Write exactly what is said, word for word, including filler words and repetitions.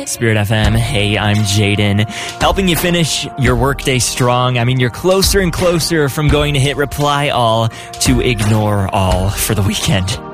Spirit F M. Hey, I'm Jaden, helping you finish your workday strong. I mean, you're closer and closer from going to hit reply all to ignore all for the weekend.